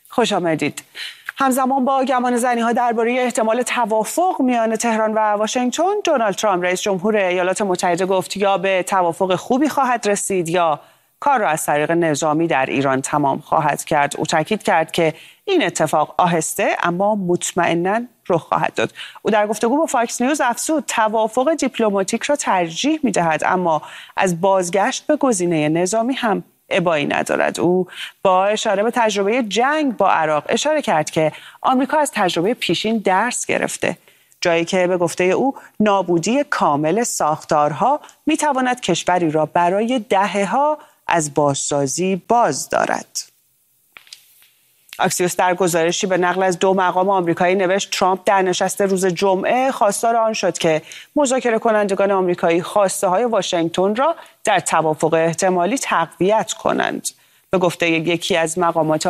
خوش آمدید. همزمان با گمانه‌زنی‌ها درباره احتمال توافق میان تهران و واشنگتن، دونالد ترامپ رئیس جمهور ایالات متحده گفت یا به توافق خوبی خواهد رسید یا کار را از طریق نظامی در ایران تمام خواهد کرد. او تاکید کرد که این اتفاق آهسته اما مطمئناً رخ خواهد داد. او در گفتگو با فاکس نیوز افزود توافق دیپلماتیک را ترجیح می‌دهد، اما از بازگشت به گزینه نظامی هم ابایی ندارد. او با اشاره به تجربه جنگ با عراق اشاره کرد که آمریکا از تجربه پیشین درس گرفته، جایی که به گفته او نابودی کامل ساختارها میتواند کشوری را برای دهه‌ها از بازسازی باز دارد. اکسیوس در گزارشی به نقل از 2 مقام آمریکایی نوشت ترامپ در نشست روز جمعه خواستار آن شد که مذاکره کنندگان آمریکایی خواسته‌های واشنگتن را در توافق احتمالی تقویت کنند. به گفته یکی از مقامات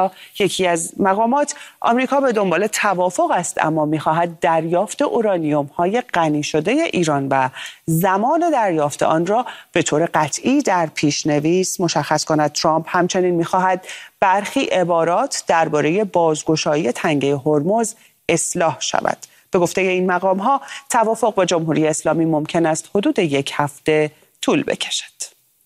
آمریکا به دنبال توافق است، اما می‌خواهد دریافت اورانیوم‌های غنی شده ایران و زمان دریافت آن را به طور قطعی در پیش‌نویس مشخص کند. ترامپ همچنین می‌خواهد برخی عبارات درباره بازگشایی تنگه هرمز اصلاح شود. به گفته این مقام‌ها توافق با جمهوری اسلامی ممکن است حدود 1 هفته طول بکشد.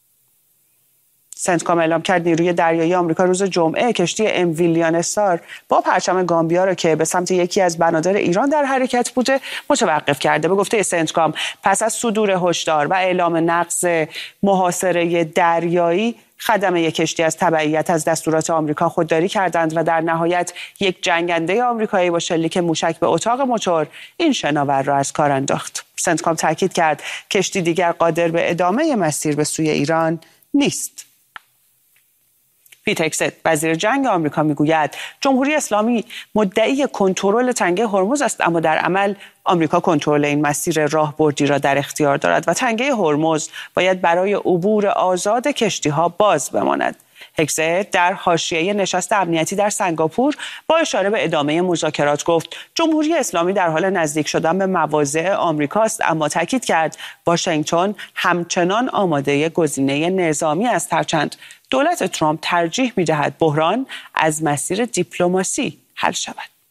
سنتکام اعلام کرد نیروی دریایی آمریکا روز جمعه کشتی ام ویلیان استار با پرچم گامبیا را که به سمت یکی از بنادر ایران در حرکت بوده متوقف کرده. به گفته سنتکام پس از صدور هشدار و اعلام نقض محاصره دریایی، خدمه کشتی از تبعیت از دستورات آمریکا خودداری کردند و در نهایت یک جنگنده آمریکایی با شلیک موشک به اتاق موتور این شناور را از کار انداخت. سنتکام تاکید کرد کشتی دیگر قادر به ادامه مسیر به سوی ایران نیست. پیت هگست وزیر جنگ آمریکا میگوید جمهوری اسلامی مدعی کنترل تنگه هرمز است، اما در عمل آمریکا کنترل این مسیر راهبردی را در اختیار دارد و تنگه هرمز باید برای عبور آزاد کشتی‌ها باز بماند. هگست در حاشیه نشست امنیتی در سنگاپور با اشاره به ادامه مذاکرات گفت جمهوری اسلامی در حال نزدیک شدن به مواضع آمریکاست، اما تاکید کرد واشنگتن همچنان آماده گزینه نظامی است، هرچند دولت ترامپ ترجیح می‌دهد بحران از مسیر دیپلماسی حل شود.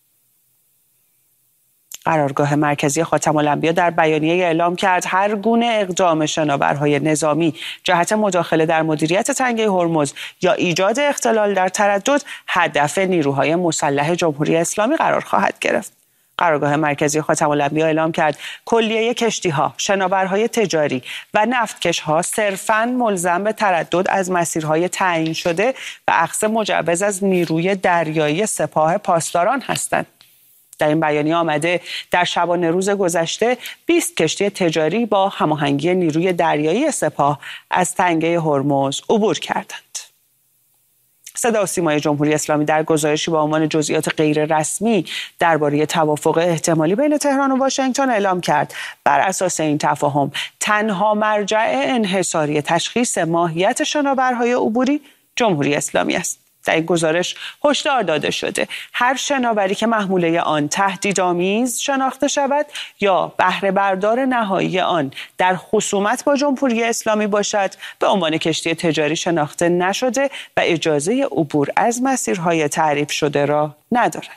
قرارگاه مرکزی خاتم‌الانبیا در بیانیه اعلام کرد هر گونه اقدام شناورهای نظامی جهت مداخله در مدیریت تنگه هرمز یا ایجاد اختلال در تردد هدف نیروهای مسلح جمهوری اسلامی قرار خواهد گرفت. قرارگاه مرکزی خاتم‌الانبیا اعلام کرد کلیه کشتی‌ها، شناورهای تجاری و نفتکش‌ها صرفاً ملزم به تردد از مسیرهای تعیین شده و اخذ مجوز از نیروی دریایی سپاه پاسداران هستند. در این بیانیه آمده در شبانه روز گذشته 20 کشتی تجاری با هماهنگی نیروی دریایی سپاه از تنگه هرمز عبور کردند. صدا و سیمای جمهوری اسلامی در گزارشی با عنوان جزئیات غیر رسمی درباره توافق احتمالی بین تهران و واشنگتن اعلام کرد بر اساس این تفاهم تنها مرجع انحصاری تشخیص ماهیت شناورهای عبوری جمهوری اسلامی است. در این گزارش هشدار داده شده هر شناوری که محموله آن تهدیدآمیز شناخته شود یا بهره بردار نهایی آن در خصومت با جمهوری اسلامی باشد به عنوان کشتی تجاری شناخته نشده و اجازه عبور از مسیرهای تعریف شده را ندارد.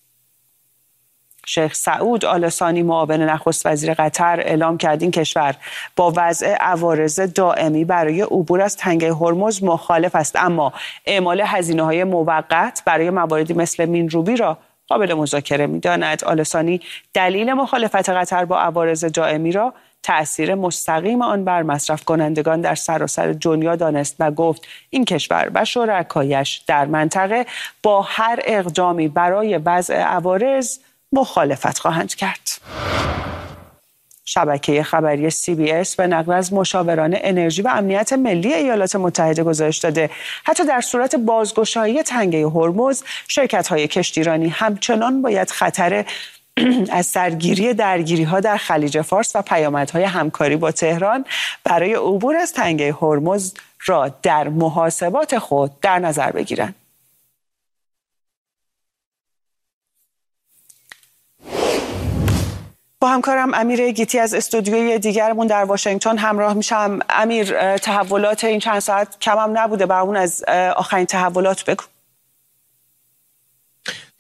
شیخ سعود آل ثانی معاون نخست وزیر قطر اعلام کرد این کشور با وضع عوارض دائمی برای عبور از تنگه هرمز مخالف است، اما اعمال هزینه‌های موقت برای مواردی مثل مین‌روبی را قابل مذاکره می‌داند. آل ثانی دلیل مخالفت قطر با عوارض دائمی را تأثیر مستقیم آن بر مصرف کنندگان در سراسر دنیا دانست و گفت این کشور و شرکایش در منطقه با هر اقدامی برای وضع عوارض مخالفت خواهند کرد. شبکه خبری CBS به نقل از مشاوران انرژی و امنیت ملی ایالات متحده گزارش داده حتی در صورت بازگشایی تنگه هرمز شرکت‌های کشتیرانی همچنان باید خطر از سرگیری درگیری‌ها در خلیج فارس و پیامدهای همکاری با تهران برای عبور از تنگه هرمز را در محاسبات خود در نظر بگیرند. با همکارم امیر گیتی از استودیوی دیگرمون در واشنگتن همراه میشم. امیر، تحولات این چند ساعت کم هم نبوده، برامون از آخرین تحولات بگو.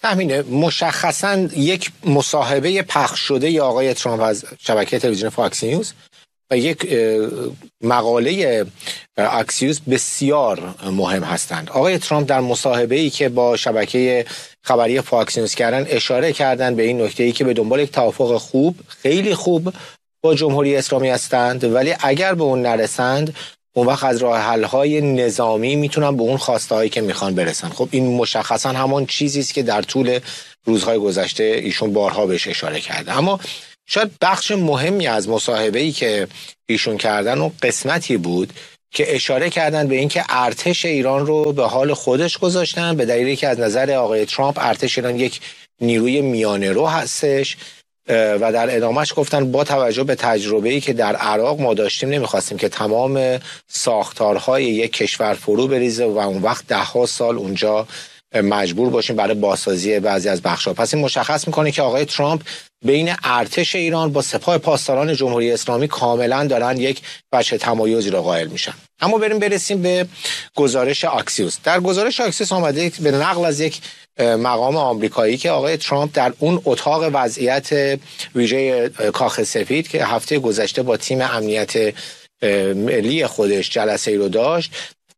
همینه. مشخصاً یک مصاحبه پخش شده ی آقای ترامپ از شبکه تلویزیون فاکس نیوز و یک مقاله اکسیوس بسیار مهم هستند. آقای ترامپ در مصاحبه‌ای که با شبکه خبری فاکس نیوز کردن اشاره کردن به این نکته‌ای که به دنبال یک توافق خوب، خیلی خوب با جمهوری اسلامی هستند، ولی اگر به اون نرسند اون وقت از راه حل‌های نظامی میتونن به اون خواسته‌هایی که میخوان برسن. خب این مشخصا همون چیزی است که در طول روزهای گذشته ایشون بارها بهش اشاره کرده. اما شاید بخش مهمی از مصاحبه‌ای که ایشون کردن و قسمتی بود که اشاره کردن به اینکه ارتش ایران رو به حال خودش گذاشتن، به دلیلی که از نظر آقای ترامپ ارتش ایران یک نیروی میانه رو هستش و در ادامهش گفتن با توجه به تجربه‌ای که در عراق ما داشتیم نمیخواستیم که تمام ساختارهای یک کشور فرو بریزه و اون وقت 10 سال اونجا مجبور باشیم برای بازسازی بعضی از بخش‌ها. پس این مشخص میکنه که آقای ترامپ بین ارتش ایران با سپاه پاسداران جمهوری اسلامی کاملا دارن یک وجه تمایزی را قائل میشن. اما برسیم به گزارش اکسیوس. در گزارش اکسیوس آمده به نقل از یک مقام آمریکایی که آقای ترامپ در اون اتاق وضعیت ویژه کاخ سفید که هفته گذشته با تیم امنیت ملی خودش جلسه ای رو داشت،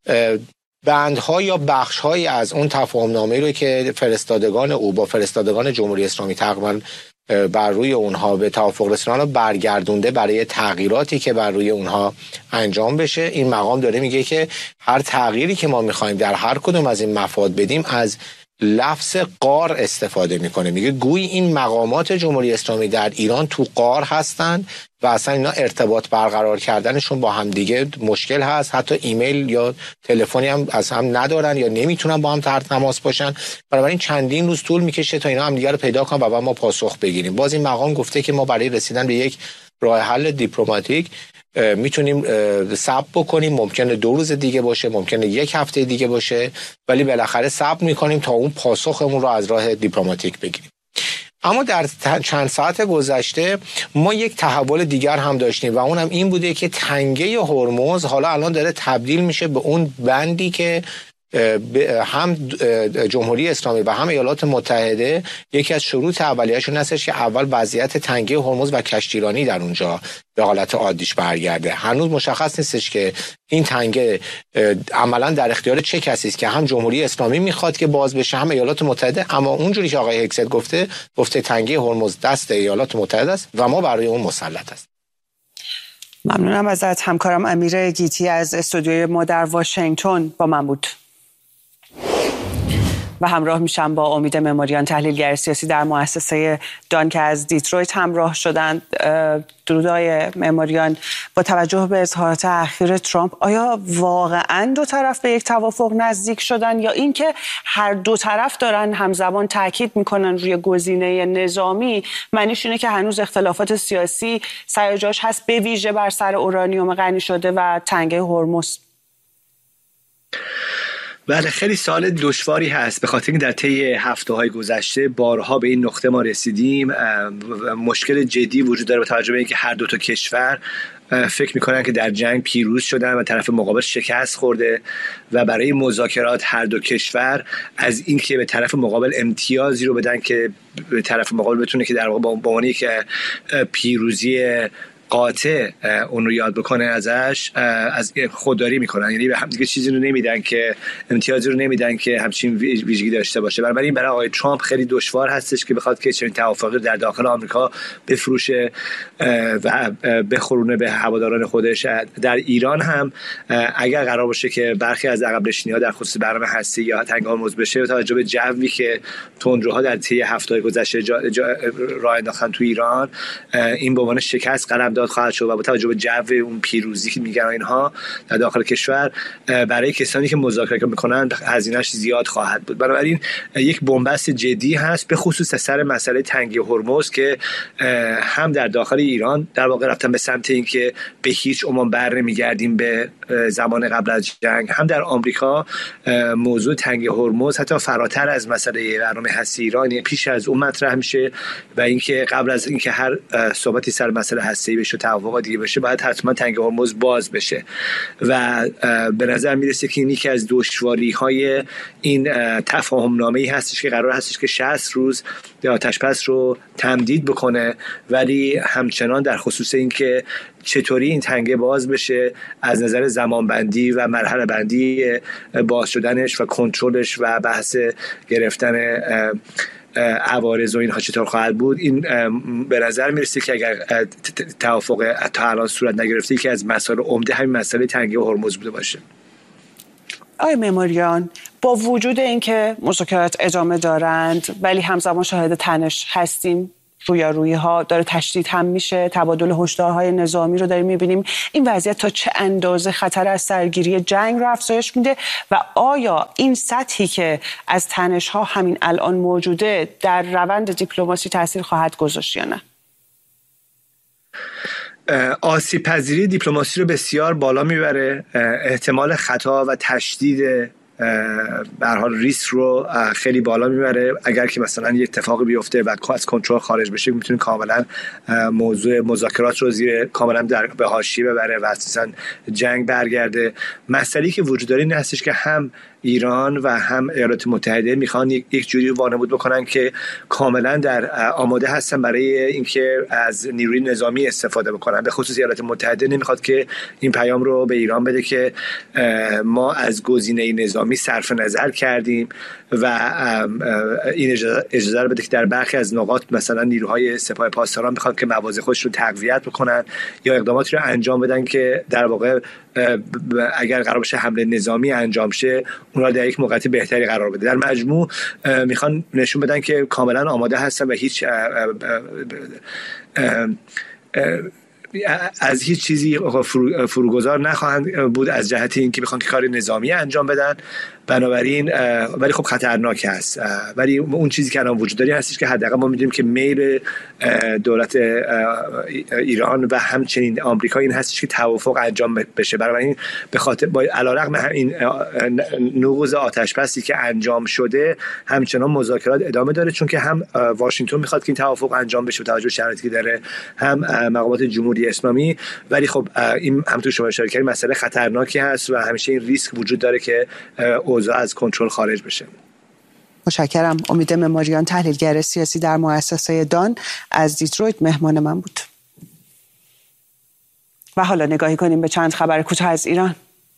بندها یا بخش‌هایی از اون تفاهم‌نامه‌ای رو که فرستادگان او با فرستادگان جمهوری اسلامی تقریباً بر روی اونها به توافق رسیدن رو برگردونده برای تغییراتی که بر روی اونها انجام بشه. این مقام داره میگه که هر تغییری که ما می‌خوایم در هر کدوم از این مفاد بدیم از لفظ غار استفاده میکنه. میگه گویی این مقامات جمهوری اسلامی در ایران تو غار هستند و اصلا اینا ارتباط برقرار کردنشون با هم دیگه مشکل هست، حتی ایمیل یا تلفنی هم از هم ندارن یا نمیتونن با هم در تماس باشن. بنابراین چندین روز طول میکشه تا اینا هم دیگه رو پیدا کنن و بعد ما پاسخ بگیریم. باز این مقام گفته که ما برای رسیدن به یک راه حل دیپلماتیک میتونیم صبر بکنیم، ممکنه 2 روز دیگه باشه، ممکنه 1 هفته دیگه باشه، ولی بالاخره صبر میکنیم تا اون پاسخمون رو از راه دیپلماتیک بگیریم. اما در چند ساعت گذشته ما یک تحول دیگر هم داشتیم و اونم این بوده که تنگه هرمز حالا الان داره تبدیل میشه به اون بندی که هم جمهوری اسلامی و هم ایالات متحده یکی از شروط اولیه‌شون هستش که اول وضعیت تنگه هرمز و کشتیرانی در اونجا به حالت عادیش برگرده. هنوز مشخص نیستش که این تنگه عملا در اختیار چه کسی است که هم جمهوری اسلامی میخواد که باز بشه هم ایالات متحده، اما اونجوری که آقای هکست گفته تنگه هرمز دست ایالات متحده است و ما برای اون مسلط است. ممنونم ازت. همکارم امیر گیتی از استودیوی ما در واشنگتن با من بود و همراه میشم با امید مموریان، تحلیلگر سیاسی در مؤسسه دان که از دیترویت همراه شدند. درودای مموریان، با توجه به اظهارات اخیر ترامپ آیا واقعا دو طرف به یک توافق نزدیک شدن یا اینکه هر دو طرف دارن همزمان تاکید میکنن روی گزینه نظامی، معنیش اینه که هنوز اختلافات سیاسی سر جاش هست، به ویژه بر سر اورانیوم غنی شده و تنگه هرمز؟ بله، خیلی سوال دشواری هست به خاطر اینکه در طی هفته‌های گذشته بارها به این نقطه ما رسیدیم. مشکل جدی وجود داره با توجه به اینکه هر دو تا کشور فکر میکنن که در جنگ پیروز شدن و طرف مقابل شکست خورده و برای مذاکرات هر دو کشور از اینکه به طرف مقابل امتیازی رو بدن که به طرف مقابل بتونه که در واقع با عنوان یک پیروزی قاطع اون رو یاد بکنه ازش، از خودداری میکنن، یعنی به هم دیگه چیزی رو نمیدن که امتیازی رو نمیدن که همچین ویژگی داشته باشه. بنابراین برای آقای ترامپ خیلی دشوار هستش که بخواد که چنین توافقی در داخل آمریکا بفروشه و بخورونه به هواداران خودش. در ایران هم اگر قرار باشه که برخی از عقب نشینی‌ها در خصوص برنامه هستی یا تنگ هرمز بشه، با توجه به جوی که تندروها در طی هفته‌های گذشته راه انداختن تو ایران، این به عنوان شکست قلمداد خواهد شد و با توجه به جو اون پیروزی که میگن اینها در داخل کشور برای کسانی که مذاکره میکنن هزینه‌اش زیاد خواهد بود. بنابراین یک بنبست جدی هست به خصوص سر مسئله تنگی هرمز که هم در داخل ایران در واقع رفتن به سمت اینکه به هیچ عنوان بر نمیگردیم به زمان قبل از جنگ، هم در آمریکا موضوع تنگی هرمز حتی فراتر از مسئله برنامه هستی ایران پیش از اون مطرح میشه و اینکه قبل از اینکه هر صحبتی سر مسئله هستی بشه بشه، توافق دیگه بشه، باید حتما تنگه هرمز باز بشه و به نظر میرسه که این یکی از دشواری‌های این تفاهم‌نامه‌ای هستش که قرار هستش که 60 روز آتش‌بس رو تمدید بکنه، ولی همچنان در خصوص این که چطوری این تنگه باز بشه از نظر زمانبندی و مرحله بندی باز شدنش و کنترلش و بحث گرفتن عوارض و اینها چطور خواهد بود، این به نظر میرسه که اگر توافق تا الان صورت نگرفته که از مسائل عمده همین مسئله تنگه هرمز بوده باشه. آقای معماریان، با وجود اینکه مذاکرات ادامه دارند ولی همزمان شاهد تنش هستیم، رویارویی ها داره تشدید هم میشه، تبادل هشدارهای نظامی رو داریم میبینیم، این وضعیت تا چه اندازه خطر از سرگیری جنگ رو افزایش میده و آیا این سطحی که از تنش ها همین الان موجوده در روند دیپلماسی تاثیر خواهد گذاشت یا نه؟ آسیب پذیری دیپلماسی رو بسیار بالا میبره، احتمال خطا و تشدید به هر حال ریسک رو خیلی بالا میبره. اگر که مثلا یه اتفاقی بیفته و از کنترل خارج بشه، میتونه کاملا موضوع مذاکرات رو زیر کاملا به حاشیه ببره و اساسا جنگ برگرده. مسئله‌ای که وجود داره این هستش که هم ایران و هم ایالات متحده میخوان یک جوری وانمود بکنن که کاملا در آماده هستن برای اینکه از نیروی نظامی استفاده بکنن. به خصوص ایالات متحده نمیخواد که این پیام رو به ایران بده که ما از گزینه نظامی صرف نظر کردیم و این اجازه رو بده که در برخی از نقاط مثلا نیروهای سپاه پاسداران میخوان که مواضع خودش رو تقویت بکنن یا اقداماتی رو انجام بدن که در واقع اگر قرار باشه حمله نظامی انجام شه اونها در یک موقعیت بهتری قرار بده. در مجموع میخوان نشون بدن که کاملا آماده هستن و هیچ از هیچ چیزی فروگذار نخواهند بود از جهت اینکه بخوان که کار نظامی انجام بدن. بنابراین ولی خب خطرناک هست. ولی اون چیزی که الان وجود داره هستش که حداقل ما میدونیم که میل دولت ایران و همچنین آمریکا این هستش که توافق انجام بشه. بنابراین به خاطر علیرغم این نقض آتش‌بسی که انجام شده همچنان مذاکرات ادامه داره، چون که هم واشنگتن میخواد که این توافق انجام بشه با توجه به شرایطی که داره، هم مقامات جمهوری اسلامی. ولی خب این همونطور شما اشاره کردید مسئله خطرناکی هست و همیشه این ریسک وجود داره که اوضاع از کنترل خارج بشه. متشکرم. امید معماریان، تحلیلگر سیاسی در مؤسسه دان از دیترویت مهمان من بود. و حالا نگاهی کنیم به چند خبر کوتاه از ایران.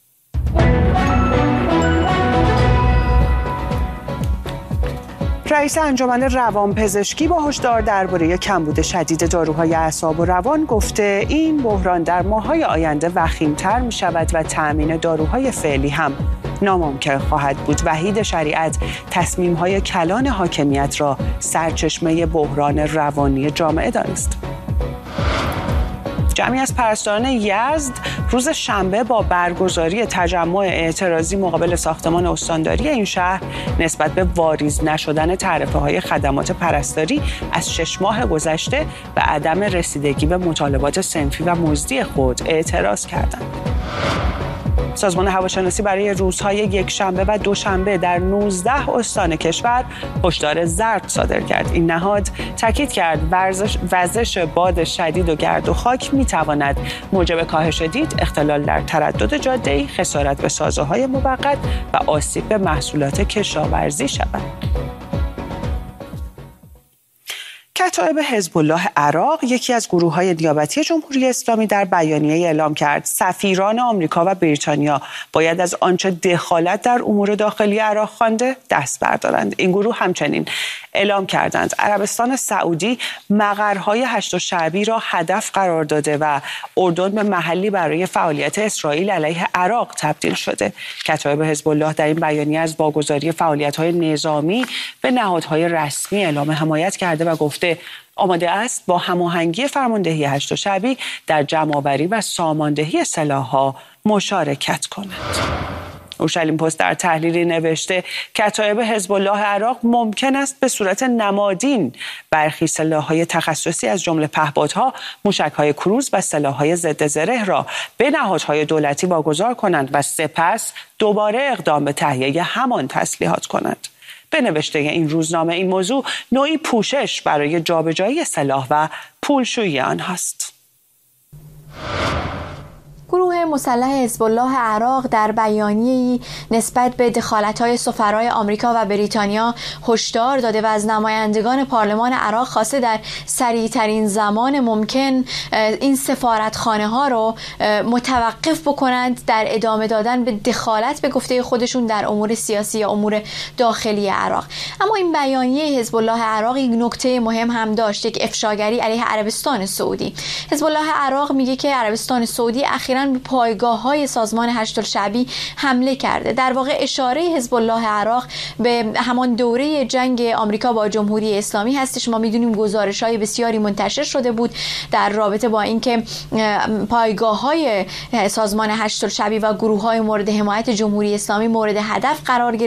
رئیس انجمن روانپزشکی با هشدار درباره کمبود شدید داروهای اعصاب و روان گفته این بحران در ماه‌های آینده وخیم‌تر می‌شود و تأمین داروهای فعلی هم ناممکن خواهد بود. وحید شریعت تصمیم‌های کلان حاکمیت را سرچشمه بحران روانی جامعه دانست. جمعی از پرستاران یزد روز شنبه با برگزاری تجمع اعتراضی مقابل ساختمان استانداری این شهر نسبت به واریز نشدن تعرفه‌های خدمات پرستاری از 6 ماه گذشته و عدم رسیدگی به مطالبات صنفی و مزدی خود اعتراض کردند. سازمان هواشناسی برای روزهای یکشنبه و دوشنبه در 19 استان کشور هشدار زرد صادر کرد. این نهاد تاکید کرد وزش باد شدید و گرد و خاک میتواند موجب کاهش دید، اختلال در تردد جاده‌ای، خسارت به سازه‌های موقت و آسیب به محصولات کشاورزی شود. کتایب حزب الله عراق، یکی از گروه‌های نیابتی جمهوری اسلامی، در بیانیه اعلام کرد سفیران آمریکا و بریتانیا باید از آنچه دخالت در امور داخلی عراق خوانده دست بردارند. این گروه همچنین اعلام کردند عربستان سعودی مقرهای هشت شعبی را هدف قرار داده و اردن به محلی برای فعالیت اسرائیل علیه عراق تبدیل شده. کتایب حزب الله در این بیانیه از واگذاری فعالیت‌های نظامی به نهادهای رسمی اعلام حمایت کرده و گفته آماده است با هماهنگی فرماندهی هشت شعبی در جمع‌آوری و ساماندهی سلاح‌ها مشارکت کند. اورشلیم پست در تحلیلی نوشته کتایب حزب الله عراق ممکن است به صورت نمادین برخی سلاح‌های تخصصی از جمله پهپادها، موشک‌های کروز و سلاح‌های ضد زره را به نهادهای دولتی واگذار کنند و سپس دوباره اقدام به تهیه همان تسلیحات کنند. به نوشته این روزنامه این موضوع نوعی پوشش برای جابجایی سلاح و پولشویی آنهاست. گروه مسلح حزب الله عراق در بیانیه‌ای نسبت به دخالت‌های سفرای آمریکا و بریتانیا هشدار داده و از نمایندگان پارلمان عراق خواسته در سریع‌ترین زمان ممکن این سفارتخانه‌ها رو متوقف بکنند در ادامه دادن به دخالت به گفته خودشون در امور سیاسی یا امور داخلی عراق. اما این بیانیه حزب الله عراق یک نکته مهم هم داشت، یک افشاگری علیه عربستان سعودی. حزب الله عراق میگه که عربستان سعودی اخیراً به پایگاه‌های سازمان هشت‌الشعبی حمله کرده. در واقع اشاره حزب الله عراق به همان دوره جنگ آمریکا با جمهوری اسلامی هستش. ما می‌دونیم گزارش‌های بسیاری منتشر شده بود در رابطه با اینکه پایگاه‌های سازمان هشت‌الشعبی و گروه‌های مورد حمایت جمهوری اسلامی مورد هدف قرار